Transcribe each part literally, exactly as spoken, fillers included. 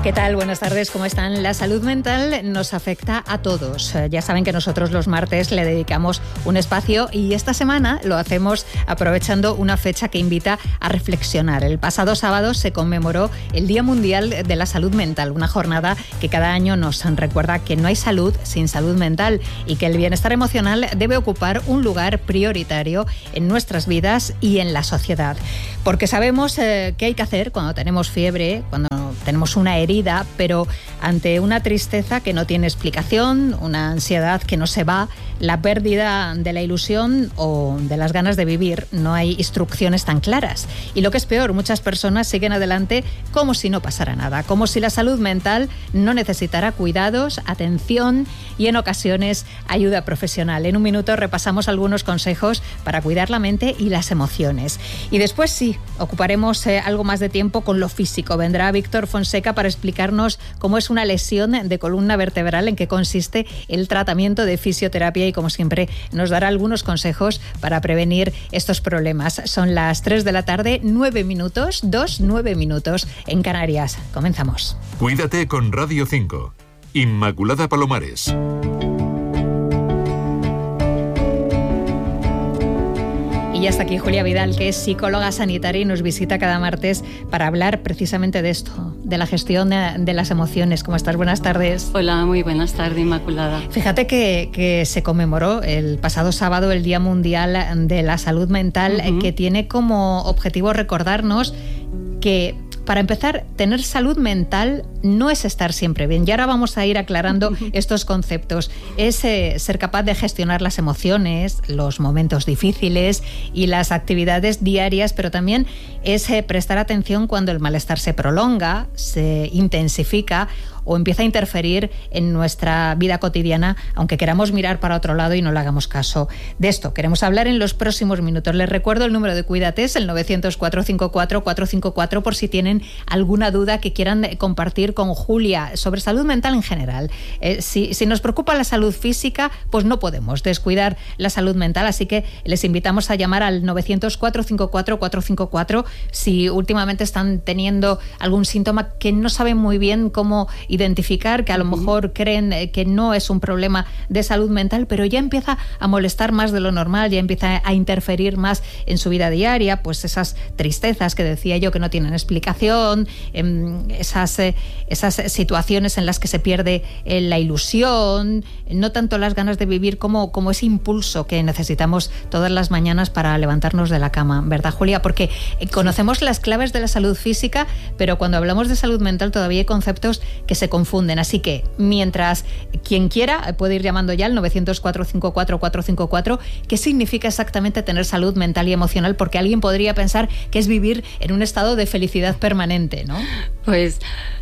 ¿Qué tal? Buenas tardes, ¿cómo están? La salud mental nos afecta a todos. Ya saben que nosotros los martes le dedicamos un espacio y esta semana lo hacemos aprovechando una fecha que invita a reflexionar. El pasado sábado se conmemoró el Día Mundial de la Salud Mental, una jornada que cada año nos recuerda que no hay salud sin salud mental y que el bienestar emocional debe ocupar un lugar prioritario en nuestras vidas y en la sociedad. Porque sabemos eh, qué hay que hacer cuando tenemos fiebre, cuando tenemos una herida, pero ante una tristeza que no tiene explicación, una ansiedad que no se va, la pérdida de la ilusión o de las ganas de vivir, no hay instrucciones tan claras. Y lo que es peor, muchas personas siguen adelante como si no pasara nada, como si la salud mental no necesitara cuidados, atención y en ocasiones ayuda profesional. En un minuto repasamos algunos consejos para cuidar la mente y las emociones. Y después sí, ocuparemos eh, algo más de tiempo con lo físico. Vendrá Víctor Fonseca para explicarnos cómo es una lesión de columna vertebral, en qué consiste el tratamiento de fisioterapia y, como siempre, nos dará algunos consejos para prevenir estos problemas. Son las tres de la tarde, nueve minutos, dos, nueve minutos en Canarias. Comenzamos. Cuídate con Radio cinco. Inmaculada Palomares. Y ya está aquí Julia Vidal, que es psicóloga sanitaria y nos visita cada martes para hablar precisamente de esto, de la gestión de las emociones. ¿Cómo estás? Buenas tardes. Hola, muy buenas tardes, Inmaculada. Fíjate que, que se conmemoró el pasado sábado el Día Mundial de la Salud Mental, uh-huh. que tiene como objetivo recordarnos que, para empezar, tener salud mental no es estar siempre bien. Y ahora vamos a ir aclarando estos conceptos. Es eh, ser capaz de gestionar las emociones, los momentos difíciles y las actividades diarias, pero también es eh, prestar atención cuando el malestar se prolonga, se intensifica o empieza a interferir en nuestra vida cotidiana, aunque queramos mirar para otro lado y no le hagamos caso. De esto queremos hablar en los próximos minutos. Les recuerdo el número de Cuídate, es el novecientos, cuatrocientos cincuenta y cuatro, cuatrocientos cincuenta y cuatro, por si tienen alguna duda que quieran compartir con Julia sobre salud mental en general. Eh, si, si nos preocupa la salud física, pues no podemos descuidar la salud mental, así que les invitamos a llamar al novecientos, cuatrocientos cincuenta y cuatro, cuatrocientos cincuenta y cuatro si últimamente están teniendo algún síntoma que no saben muy bien cómo identificar, que a lo mejor creen que no es un problema de salud mental, pero ya empieza a molestar más de lo normal, ya empieza a interferir más en su vida diaria, pues esas tristezas que decía yo que no tienen explicación, esas, esas situaciones en las que se pierde la ilusión, no tanto las ganas de vivir como, como ese impulso que necesitamos todas las mañanas para levantarnos de la cama, ¿verdad, Julia? Porque conocemos las claves de la salud física, pero cuando hablamos de salud mental todavía hay conceptos que se confunden, así que mientras quien quiera puede ir llamando ya al novecientos, cuatrocientos cincuenta y cuatro, cuatrocientos cincuenta y cuatro. ¿Qué significa exactamente tener salud mental y emocional? Porque alguien podría pensar que es vivir en un estado de felicidad permanente, ¿no? Pues,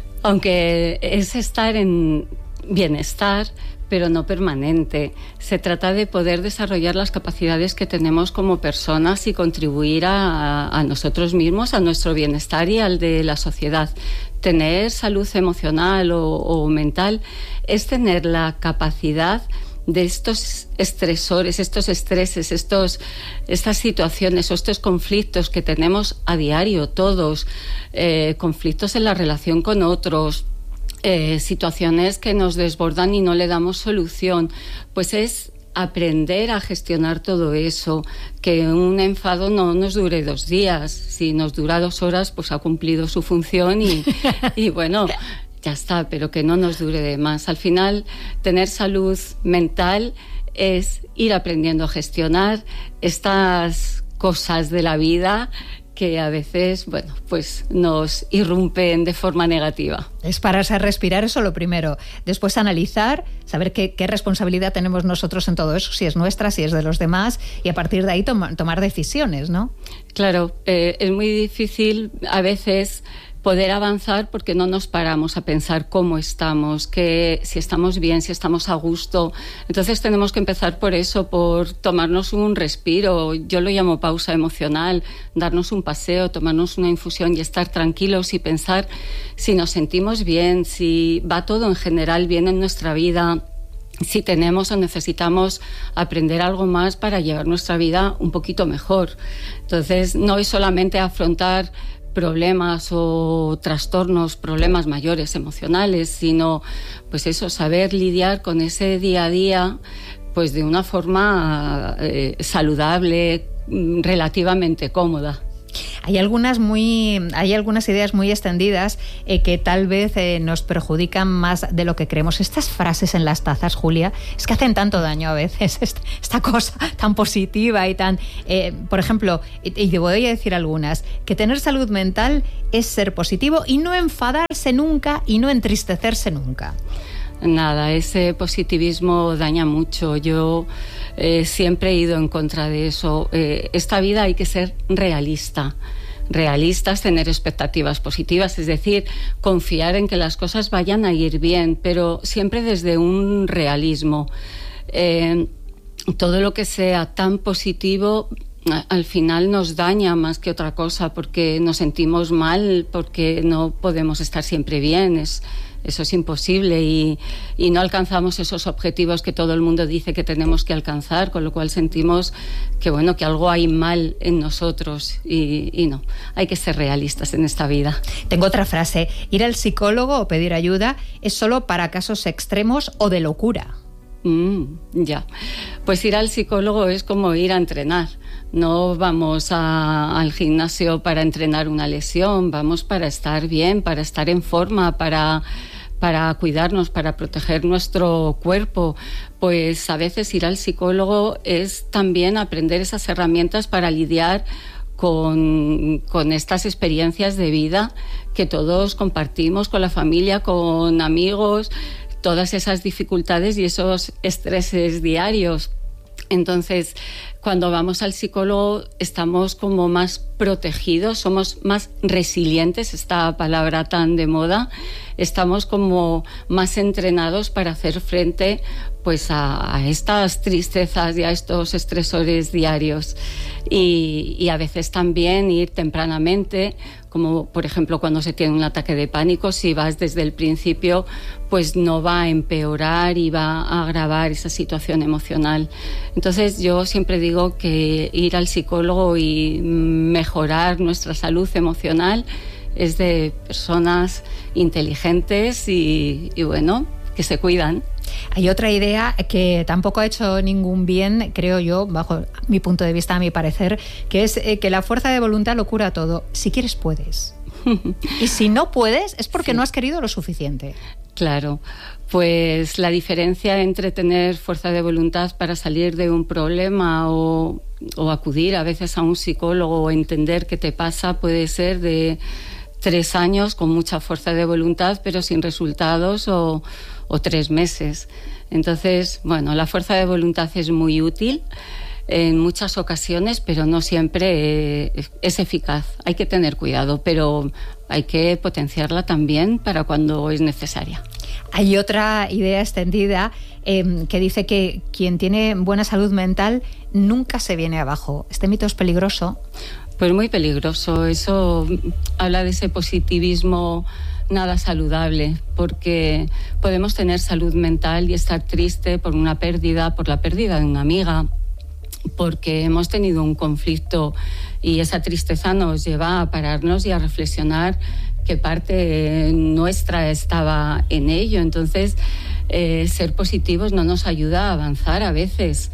aunque es estar en bienestar, pero no permanente. Se trata de poder desarrollar las capacidades que tenemos como personas y contribuir a, a nosotros mismos, a nuestro bienestar y al de la sociedad. Tener salud emocional o, o mental es tener la capacidad de estos estresores, estos estreses, estos, estas situaciones o estos conflictos que tenemos a diario todos, eh, conflictos en la relación con otros, Eh, situaciones que nos desbordan y no le damos solución, pues es aprender a gestionar todo eso, que un enfado no nos dure dos días, si nos dura dos horas pues ha cumplido su función y, y bueno, ya está, pero que no nos dure de más. Al final, tener salud mental es ir aprendiendo a gestionar estas cosas de la vida que a veces, bueno, pues nos irrumpen de forma negativa. Es pararse a respirar, eso lo primero. Después analizar, saber qué, qué responsabilidad tenemos nosotros en todo eso, si es nuestra, si es de los demás, y a partir de ahí tom- tomar decisiones, ¿no? Claro, eh, es muy difícil a veces poder avanzar porque no nos paramos a pensar cómo estamos, que si estamos bien, si estamos a gusto. Entonces tenemos que empezar por eso, por tomarnos un respiro. Yo lo llamo pausa emocional, darnos un paseo, tomarnos una infusión y estar tranquilos y pensar si nos sentimos bien, si va todo en general bien en nuestra vida, si tenemos o necesitamos aprender algo más para llevar nuestra vida un poquito mejor. Entonces no es solamente afrontar problemas o trastornos, problemas mayores emocionales, sino pues eso, saber lidiar con ese día a día pues de una forma eh, saludable, relativamente cómoda. Hay algunas muy, hay algunas ideas muy extendidas eh, que tal vez eh, nos perjudican más de lo que creemos. Estas frases en las tazas, Julia, es que hacen tanto daño a veces. Esta cosa tan positiva y tan... Eh, por ejemplo, y, y te voy a decir algunas, que tener salud mental es ser positivo y no enfadarse nunca y no entristecerse nunca. Nada, ese positivismo daña mucho. Yo eh, siempre he ido en contra de eso. Eh, esta vida hay que ser realista. Realistas, tener expectativas positivas, es decir, confiar en que las cosas vayan a ir bien, pero siempre desde un realismo. Eh, todo lo que sea tan positivo al final nos daña más que otra cosa, porque nos sentimos mal, porque no podemos estar siempre bien. Es, eso es imposible y, y no alcanzamos esos objetivos que todo el mundo dice que tenemos que alcanzar, con lo cual sentimos que, bueno, que algo hay mal en nosotros y, y no, hay que ser realistas en esta vida. Tengo otra frase: ir al psicólogo o pedir ayuda es solo para casos extremos o de locura. Mm, ya, pues ir al psicólogo es como ir a entrenar. No vamos a, al gimnasio para entrenar una lesión, vamos para estar bien, para estar en forma, para, para cuidarnos, para proteger nuestro cuerpo. Pues a veces ir al psicólogo es también aprender esas herramientas para lidiar con, con estas experiencias de vida que todos compartimos con la familia, con amigos, todas esas dificultades y esos estreses diarios. Entonces, cuando vamos al psicólogo estamos como más protegidos, somos más resilientes, esta palabra tan de moda, estamos como más entrenados para hacer frente pues a, a estas tristezas y a estos estresores diarios. Y, y a veces también ir tempranamente, como por ejemplo cuando se tiene un ataque de pánico, si vas desde el principio, pues no va a empeorar y va a agravar esa situación emocional. Entonces yo siempre digo que ir al psicólogo y mejorar nuestra salud emocional es de personas inteligentes y, y bueno, que se cuidan. Hay otra idea que tampoco ha hecho ningún bien, creo yo, bajo mi punto de vista, a mi parecer, que es que la fuerza de voluntad lo cura todo. Si quieres, puedes. Y si no puedes, es porque sí. no has querido lo suficiente. Claro, pues la diferencia entre tener fuerza de voluntad para salir de un problema o, o acudir a veces a un psicólogo o entender qué te pasa puede ser de tres años con mucha fuerza de voluntad pero sin resultados o, o tres meses. Entonces, bueno, la fuerza de voluntad es muy útil en muchas ocasiones, pero no siempre eh, es eficaz. Hay que tener cuidado, pero hay que potenciarla también para cuando es necesaria. Hay otra idea extendida eh, que dice que quien tiene buena salud mental nunca se viene abajo. ¿Este mito es peligroso? Pues muy peligroso. Eso habla de ese positivismo nada saludable, porque podemos tener salud mental y estar triste por una pérdida, por la pérdida de una amiga, porque hemos tenido un conflicto y esa tristeza nos lleva a pararnos y a reflexionar qué parte nuestra estaba en ello. Entonces, eh, ser positivos no nos ayuda a avanzar a veces.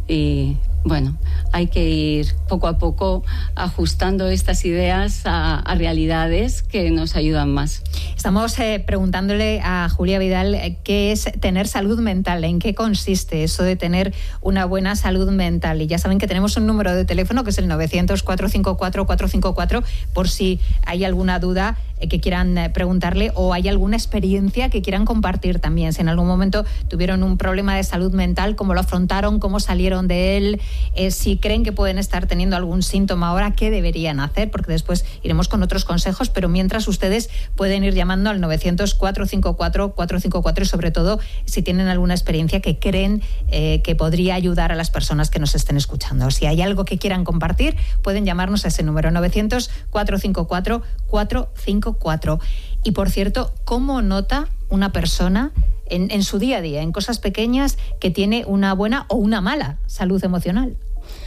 Y bueno, hay que ir poco a poco ajustando estas ideas a, a realidades que nos ayudan más. Estamos eh, preguntándole a Julia Vidal eh, qué es tener salud mental, en qué consiste eso de tener una buena salud mental. Y ya saben que tenemos un número de teléfono que es el novecientos, cuatrocientos cincuenta y cuatro, cuatrocientos cincuenta y cuatro por si hay alguna duda eh, que quieran eh, preguntarle o hay alguna experiencia que quieran compartir también. Si en algún momento tuvieron un problema de salud mental, cómo lo afrontaron, cómo salieron de él, eh, si creen que pueden estar teniendo algún síntoma ahora, qué deberían hacer, porque después iremos con otros consejos, pero mientras ustedes pueden ir llamando al novecientos, cuatrocientos cincuenta y cuatro, cuatrocientos cincuenta y cuatro y sobre todo si tienen alguna experiencia que creen eh, que podría ayudar a las personas que nos estén escuchando. Si hay algo que quieran compartir, pueden llamarnos a ese número novecientos, cuatrocientos cincuenta y cuatro, cuatrocientos cincuenta y cuatro. Y por cierto, ¿cómo nota una persona en, en su día a día, en cosas pequeñas, que tiene una buena o una mala salud emocional?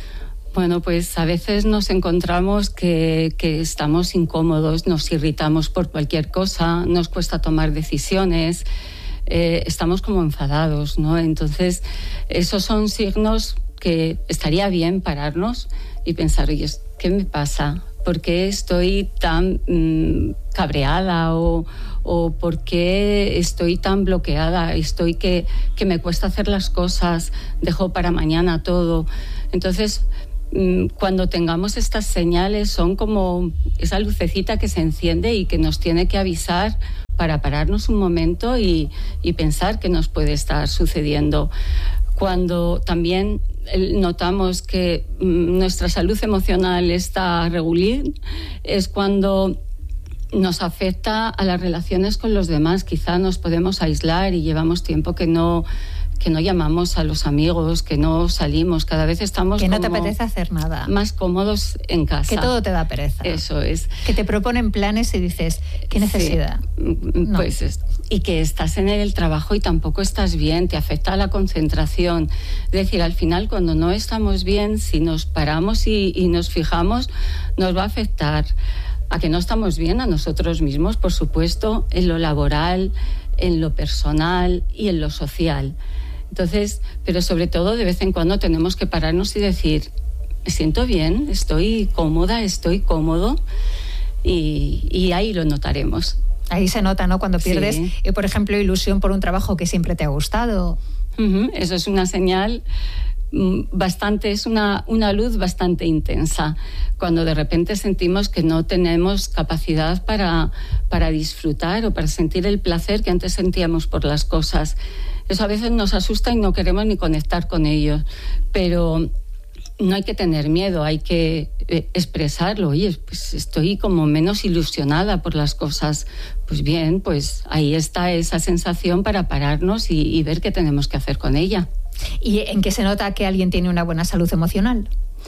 Bueno, pues a veces nos encontramos que, que estamos incómodos, nos irritamos por cualquier cosa, nos cuesta tomar decisiones, eh, estamos como enfadados, ¿no? Entonces, esos son signos que estaría bien pararnos y pensar, oye, ¿qué me pasa? ¿Por qué estoy tan mmm, cabreada? O, o ¿por qué estoy tan bloqueada? Estoy que, que me cuesta hacer las cosas, dejo para mañana todo. Entonces, cuando tengamos estas señales, son como esa lucecita que se enciende y que nos tiene que avisar para pararnos un momento y, y pensar qué nos puede estar sucediendo. Cuando también notamos que nuestra salud emocional está regular, es cuando nos afecta a las relaciones con los demás. Quizá nos podemos aislar y llevamos tiempo que no... que no llamamos a los amigos, que no salimos, cada vez estamos que no como te apetece hacer nada, más cómodos en casa. Que todo te da pereza. Eso es. Que te proponen planes y dices, ¿qué necesidad? Sí. No. Pues es, y que estás en el trabajo y tampoco estás bien, te afecta la concentración. Es decir, al final, cuando no estamos bien, si nos paramos y, y nos fijamos, nos va a afectar a que no estamos bien a nosotros mismos, por supuesto, en lo laboral, en lo personal y en lo social. Entonces, pero sobre todo de vez en cuando tenemos que pararnos y decir, me siento bien, estoy cómoda, estoy cómodo, y, y ahí lo notaremos. Ahí se nota, ¿no? Cuando pierdes, sí. eh, por ejemplo, ilusión por un trabajo que siempre te ha gustado. Uh-huh. Eso es una señal bastante, es una, una luz bastante intensa, cuando de repente sentimos que no tenemos capacidad para, para disfrutar o para sentir el placer que antes sentíamos por las cosas. Eso a veces nos asusta y no queremos ni conectar con ellos, pero no hay que tener miedo, hay que eh, expresarlo. Oye, pues estoy como menos ilusionada por las cosas. Pues bien, pues ahí está esa sensación para pararnos y, y ver qué tenemos que hacer con ella. ¿Y en qué se nota que alguien tiene una buena salud emocional?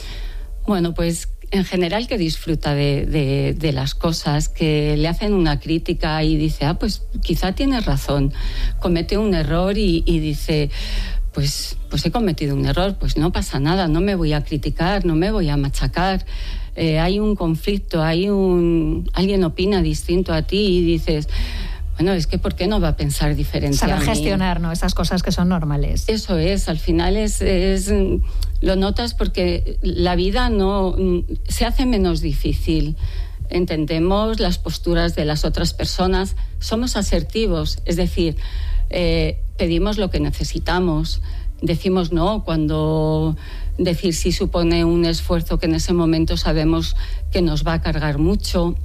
Bueno, pues en general que disfruta de, de, de las cosas, que le hacen una crítica y dice, ah, pues quizá tienes razón, comete un error y, y dice, pues, pues he cometido un error, pues no pasa nada, no me voy a criticar, no me voy a machacar. Eh, hay un conflicto, hay un alguien opina distinto a ti y dices, bueno, es que ¿por qué no va a pensar diferente Saber a mí? gestionar, ¿no? Esas cosas que son normales. Eso es, al final es, es lo notas porque la vida no se hace menos difícil. Entendemos las posturas de las otras personas, somos asertivos, es decir, eh, pedimos lo que necesitamos, decimos no cuando decir sí supone un esfuerzo que en ese momento sabemos que nos va a cargar mucho.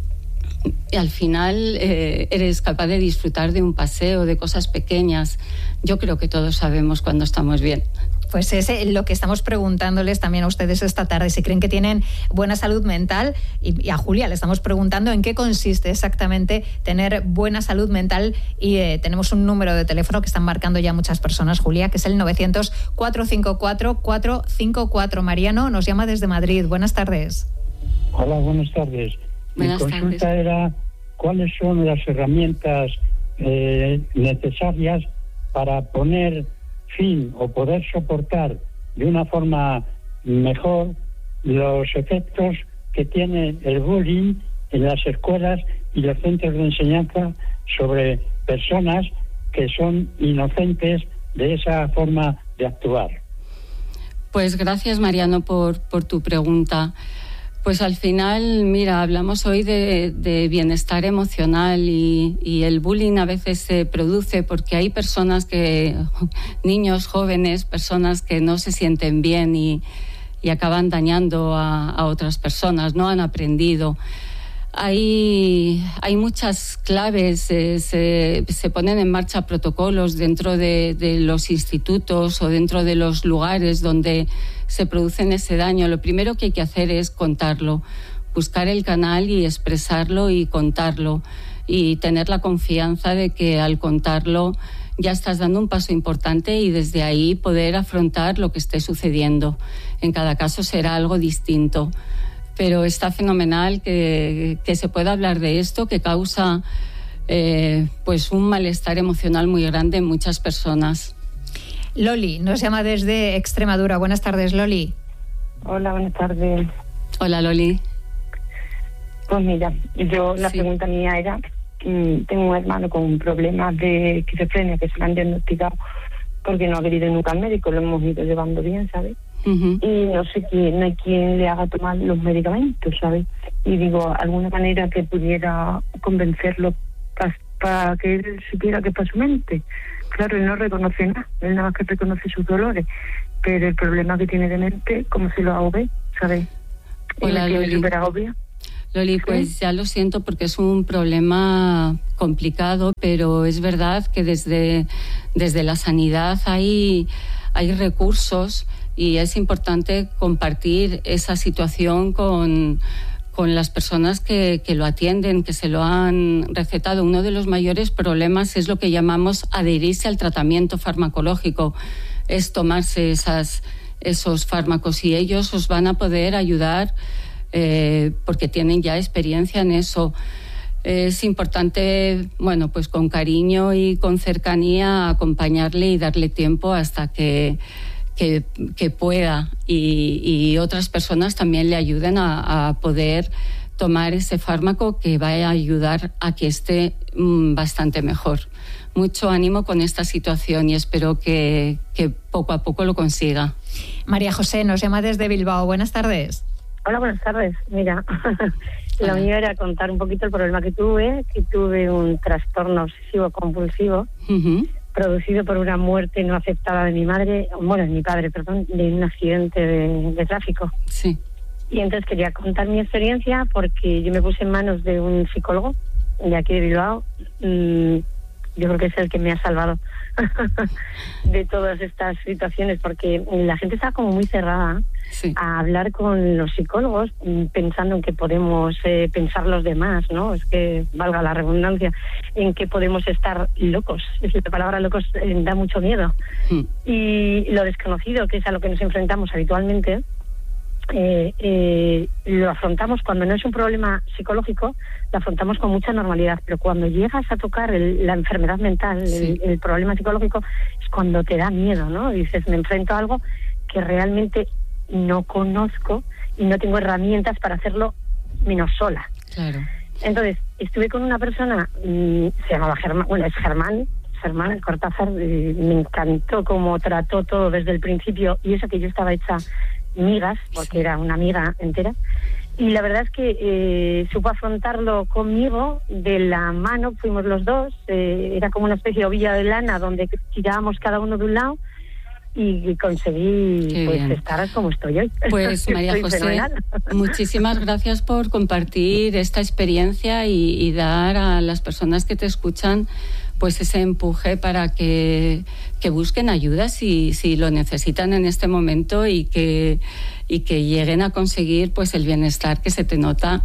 Y al final eh, eres capaz de disfrutar de un paseo, de cosas pequeñas. Yo creo que todos sabemos cuando estamos bien. Pues es lo que estamos preguntándoles también a ustedes esta tarde, si creen que tienen buena salud mental, y a Julia le estamos preguntando en qué consiste exactamente tener buena salud mental, y eh, tenemos un número de teléfono que están marcando ya muchas personas, Julia, que es el novecientos, cuatrocientos cincuenta y cuatro, cuatrocientos cincuenta y cuatro. Mariano nos llama desde Madrid. Buenas tardes. Hola, buenas tardes. Buenas Mi consulta tardes. era cuáles son las herramientas eh, necesarias para poner fin o poder soportar de una forma mejor los efectos que tiene el bullying en las escuelas y los centros de enseñanza sobre personas que son inocentes de esa forma de actuar. Pues gracias, Mariano, por, por tu pregunta. Pues al final, mira, hablamos hoy de, de bienestar emocional y, y el bullying a veces se produce porque hay personas que, niños, jóvenes, personas que no se sienten bien y, y acaban dañando a, a otras personas, no han aprendido. Hay, hay muchas claves, eh, se, se ponen en marcha protocolos dentro de, de los institutos o dentro de los lugares donde se producen ese daño. Lo primero que hay que hacer es contarlo, buscar el canal y expresarlo y contarlo, y tener la confianza de que al contarlo ya estás dando un paso importante y desde ahí poder afrontar lo que esté sucediendo. En cada caso será algo distinto. Pero está fenomenal que, que se pueda hablar de esto, que causa eh, pues un malestar emocional muy grande en muchas personas. Loli nos llama desde Extremadura. Buenas tardes, Loli. Hola, buenas tardes. Hola, Loli. Pues mira, yo la Sí. pregunta mía era, mmm, tengo un hermano con problemas de esquizofrenia que se le han diagnosticado porque no ha querido ir nunca al médico, lo hemos ido llevando bien, ¿sabes? Uh-huh. Y no sé quién, no hay quien le haga tomar los medicamentos, ¿sabes? Y digo, alguna manera que pudiera convencerlo para pa que él supiera que es para su mente. Claro, él no reconoce nada, él nada más que reconoce sus dolores, pero el problema que tiene de mente, como se lo ahogue, ¿sabes? Hola, Él Loli. tiene súper agobia. Loli, pues ya lo siento porque es un problema complicado, pero es verdad que desde, desde la sanidad hay, hay recursos y es importante compartir esa situación con, con las personas que, que lo atienden, que se lo han recetado. Uno de los mayores problemas es lo que llamamos adherirse al tratamiento farmacológico, es tomarse esas, esos fármacos y ellos os van a poder ayudar Eh, porque tienen ya experiencia en eso. Es importante, bueno, pues con cariño y con cercanía acompañarle y darle tiempo hasta que, que, que pueda y, y otras personas también le ayuden a, a poder tomar ese fármaco que va a ayudar a que esté mmm, bastante mejor. Mucho ánimo con esta situación y espero que, que poco a poco lo consiga. María José nos llama desde Bilbao. Buenas tardes. Hola, buenas tardes. Mira, lo mío era contar un poquito el problema que tuve, que tuve un trastorno obsesivo compulsivo Uh-huh. producido por una muerte no aceptada de mi madre, bueno, de mi padre, perdón, de un accidente de, de tráfico. Sí. Y entonces quería contar mi experiencia porque yo me puse en manos de un psicólogo de aquí de Bilbao. Mm, yo creo que es el que me ha salvado de todas estas situaciones, porque la gente está como muy cerrada Sí. a hablar con los psicólogos pensando en que podemos eh, pensar los demás, ¿no? Es que, valga la redundancia, en que podemos estar locos. Es la palabra locos eh, da mucho miedo. Mm. Y lo desconocido, que es a lo que nos enfrentamos habitualmente, eh, eh, lo afrontamos cuando no es un problema psicológico, lo afrontamos con mucha normalidad, pero cuando llegas a tocar el, la enfermedad mental, Sí. el, el problema psicológico, es cuando te da miedo, ¿no? Dices, me enfrento a algo que realmente no conozco y no tengo herramientas para hacerlo menos sola. Claro. Entonces, estuve con una persona, mmm, se llamaba Germán, bueno, es Germán, Germán Cortázar, eh, me encantó cómo trató todo desde el principio, y eso que yo estaba hecha migas, porque Sí. era una amiga entera, y la verdad es que eh, supo afrontarlo conmigo de la mano, fuimos los dos, eh, era como una especie de ovilla de lana donde tirábamos cada uno de un lado, y conseguí Qué pues bien. estar como estoy hoy. Pues María Estoy José, fenomenal. muchísimas gracias por compartir esta experiencia y, y dar a las personas que te escuchan pues ese empuje para que, que busquen ayuda si, si lo necesitan en este momento y que, y que lleguen a conseguir pues el bienestar que se te nota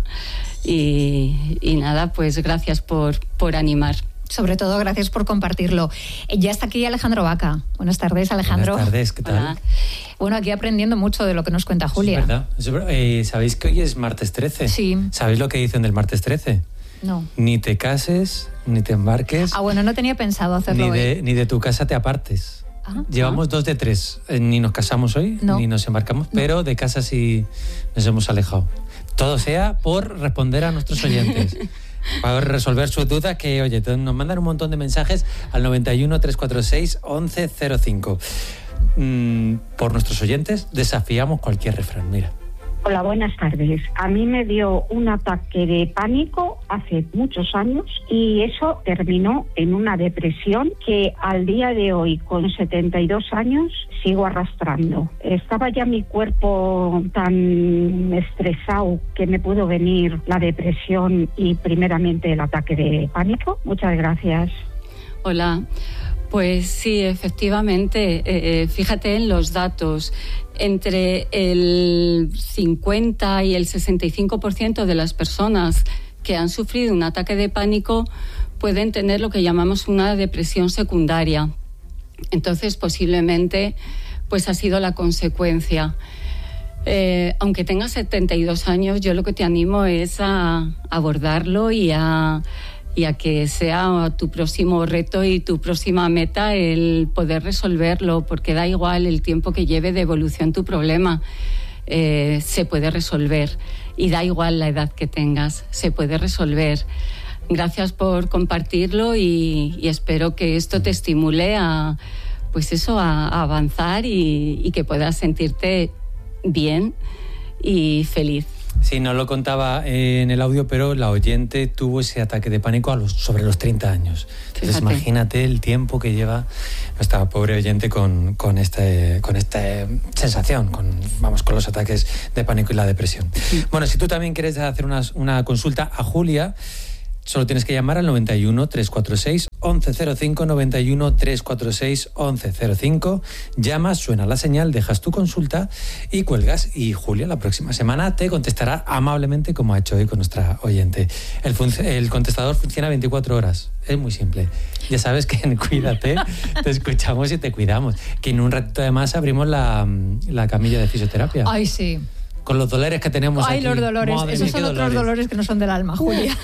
y, y nada, pues gracias por, por animar. Sobre todo, gracias por compartirlo. Eh, Ya está aquí Alejandro Vaca. Buenas tardes, Alejandro. Buenas tardes, ¿qué tal? Hola. Bueno, aquí aprendiendo mucho de lo que nos cuenta Julia. Es verdad. Es verdad. Eh, ¿Sabéis que hoy es martes trece? Sí. ¿Sabéis lo que dicen del martes trece? No. Ni te cases, ni te embarques, Ah, bueno, no tenía pensado hacerlo ni hoy. de, ni de tu casa te apartes. Ah, Llevamos dos de tres. Eh, ni nos casamos hoy, No. ni nos embarcamos, pero de casa sí nos hemos alejado. Todo sea por responder a nuestros oyentes. Para resolver sus dudas, que oye, nos mandan un montón de mensajes al noventa y uno, trescientos cuarenta y seis, once cero cinco. Mm, por nuestros oyentes desafiamos cualquier refrán, mira. Hola, buenas tardes. A mí me dio un ataque de pánico hace muchos años y eso terminó en una depresión que al día de hoy, con setenta y dos años, sigo arrastrando. Estaba ya mi cuerpo tan estresado que me pudo venir la depresión y primeramente el ataque de pánico. Muchas gracias. Hola. Pues sí, efectivamente, eh, eh, fíjate en los datos. Entre el cincuenta y el sesenta y cinco por ciento de las personas que han sufrido un ataque de pánico pueden tener lo que llamamos una depresión secundaria. Entonces, posiblemente, pues ha sido la consecuencia. Eh, aunque tengas setenta y dos años, yo lo que te animo es a abordarlo y a... y a que sea tu próximo reto y tu próxima meta el poder resolverlo, porque da igual el tiempo que lleve de evolución tu problema. eh, se puede resolver. Y da igual la edad que tengas, se puede resolver. Gracias por compartirlo y, y espero que esto te estimule a, pues eso, a, a avanzar y, y que puedas sentirte bien y feliz. Sí, no lo contaba en el audio, pero la oyente tuvo ese ataque de pánico a los, sobre los treinta años. Entonces, fíjate, imagínate el tiempo que lleva nuestra pobre oyente con, con, este, con esta sensación, con, vamos, con los ataques de pánico y la depresión. Sí. Bueno, si tú también quieres hacer una, una consulta a Julia, solo tienes que llamar al noventa y uno, trescientos cuarenta y seis, once cero cinco, noventa y uno, trescientos cuarenta y seis, once cero cinco. Llamas, suena la señal, dejas tu consulta y cuelgas. Y Julia, la próxima semana te contestará amablemente como ha hecho hoy con nuestra oyente. El, fun- el contestador funciona veinticuatro horas. Es muy simple. Ya sabes que en Cuídate te escuchamos y te cuidamos. Que en un ratito además abrimos la, la camilla de fisioterapia. Ay, sí. Con los dolores que tenemos Ay, aquí. los dolores. Madre Esos mía, son otros dolores. dolores que no son del alma, Julia.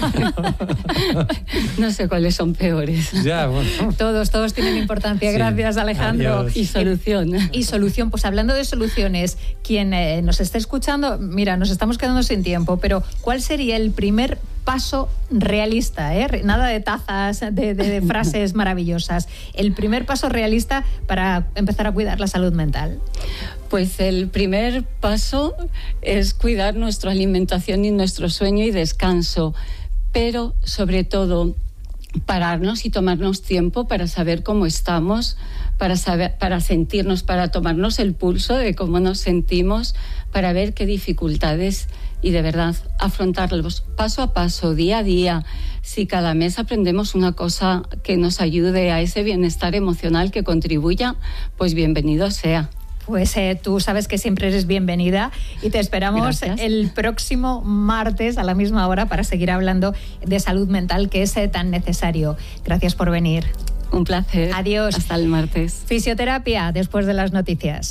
No sé cuáles son peores. Ya, bueno. Todos, todos tienen importancia. Sí. Gracias, Alejandro. Adiós. Y solución. Y solución, pues hablando de soluciones, quien eh, nos esté escuchando, mira, nos estamos quedando sin tiempo, pero ¿cuál sería el primer paso realista? ¿eh? Nada de tazas, de, de, de frases maravillosas. El primer paso realista para empezar a cuidar la salud mental. Pues el primer paso es cuidar nuestra alimentación y nuestro sueño y descanso, pero sobre todo pararnos y tomarnos tiempo para saber cómo estamos, para saber, para sentirnos, para tomarnos el pulso de cómo nos sentimos, para ver qué dificultades y de verdad afrontarlos paso a paso, día a día. Si cada mes aprendemos una cosa que nos ayude a ese bienestar emocional que contribuya, pues bienvenido sea. Pues eh, tú sabes que siempre eres bienvenida y te esperamos Gracias. El próximo martes a la misma hora para seguir hablando de salud mental, que es eh, tan necesario. Gracias por venir. Un placer. Adiós. Hasta el martes. Fisioterapia después de las noticias.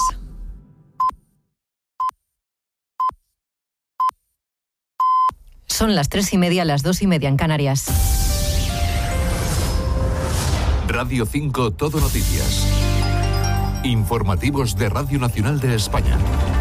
Son las tres y media, las dos y media en Canarias. Radio cinco Todo Noticias. Informativos de Radio Nacional de España.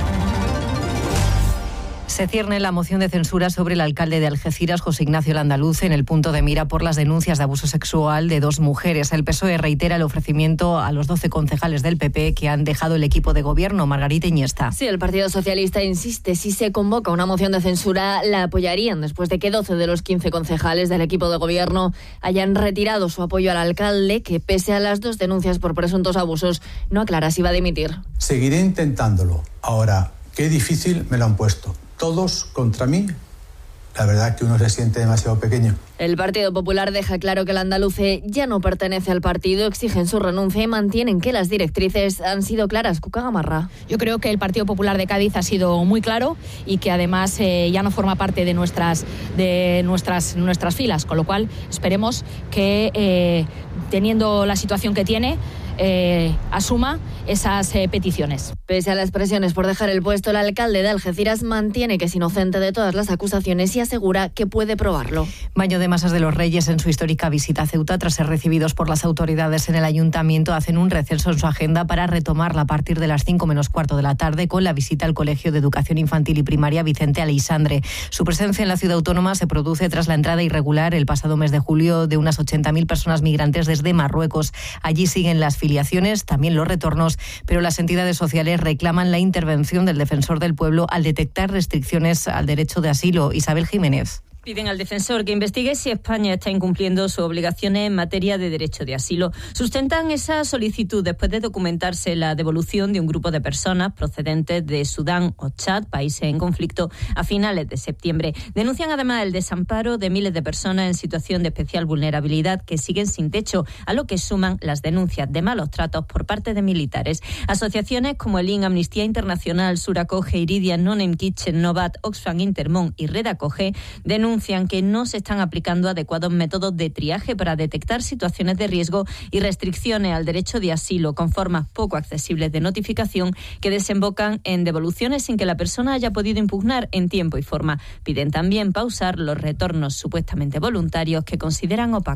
Se cierne la moción de censura sobre el alcalde de Algeciras, José Ignacio Landaluz, en el punto de mira por las denuncias de abuso sexual de dos mujeres. El P S O E reitera el ofrecimiento a los doce concejales del P P que han dejado el equipo de gobierno. Margarita Iniesta. Sí, el Partido Socialista insiste, si se convoca una moción de censura, la apoyarían después de que doce de los quince concejales del equipo de gobierno hayan retirado su apoyo al alcalde, que pese a las dos denuncias por presuntos abusos, no aclara si va a dimitir. Seguiré intentándolo. Ahora, qué difícil me lo han puesto. Todos contra mí. La verdad que uno se siente demasiado pequeño. El Partido Popular deja claro que el andaluce ya no pertenece al partido, exigen su renuncia y mantienen que las directrices han sido claras. Cuca Gamarra. Yo creo que el Partido Popular de Cádiz ha sido muy claro y que además eh, ya no forma parte de nuestras, de nuestras, nuestras filas, con lo cual esperemos que eh, teniendo la situación que tiene, Eh, asuma esas eh, peticiones. Pese a las presiones por dejar el puesto, el alcalde de Algeciras mantiene que es inocente de todas las acusaciones y asegura que puede probarlo. Baño de masas de los Reyes en su histórica visita a Ceuta. Tras ser recibidos por las autoridades en el ayuntamiento, hacen un receso en su agenda para retomarla a partir de las cinco menos cuarto de la tarde con la visita al Colegio de Educación Infantil y Primaria Vicente Aleixandre. Su presencia en la ciudad autónoma se produce tras la entrada irregular el pasado mes de julio de unas ochenta mil personas migrantes desde Marruecos. Allí siguen las filiaciones, también los retornos, pero las entidades sociales reclaman la intervención del defensor del pueblo al detectar restricciones al derecho de asilo. Isabel Jiménez. Piden al defensor que investigue si España está incumpliendo sus obligaciones en materia de derecho de asilo. Sustentan esa solicitud después de documentarse la devolución de un grupo de personas procedentes de Sudán o Chad, países en conflicto, a finales de septiembre. Denuncian además el desamparo de miles de personas en situación de especial vulnerabilidad que siguen sin techo, a lo que suman las denuncias de malos tratos por parte de militares. Asociaciones como el I N, Amnistía Internacional, Suracoge, Iridia, Nonem Kitchen, Novat, Oxfam Intermón y Red Acoge denuncian que no se están aplicando adecuados métodos de triaje para detectar situaciones de riesgo y restricciones al derecho de asilo con formas poco accesibles de notificación que desembocan en devoluciones sin que la persona haya podido impugnar en tiempo y forma. Piden también pausar los retornos supuestamente voluntarios que consideran opacos.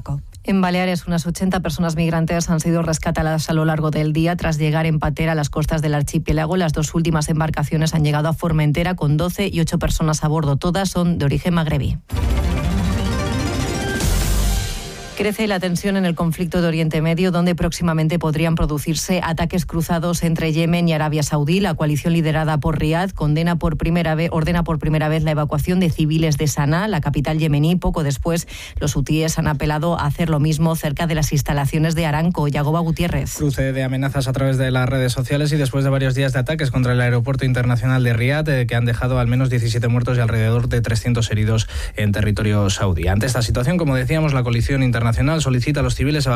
En Baleares, unas ochenta personas migrantes han sido rescatadas a lo largo del día tras llegar en patera a las costas del archipiélago. Las dos últimas embarcaciones han llegado a Formentera con doce y ocho personas a bordo. Todas son de origen magrebí. Crece la tensión en el conflicto de Oriente Medio, donde próximamente podrían producirse ataques cruzados entre Yemen y Arabia Saudí. La coalición liderada por Riad condena por primera vez, ordena por primera vez la evacuación de civiles de Sanaa, la capital yemení. Poco después, los hutíes han apelado a hacer lo mismo cerca de las instalaciones de Aramco. Yagoba Gutiérrez. Cruce de amenazas a través de las redes sociales y después de varios días de ataques contra el aeropuerto internacional de Riad, eh, que han dejado al menos diecisiete muertos y alrededor de trescientos heridos en territorio saudí. Ante esta situación, como decíamos, la coalición internacional solicita a los civiles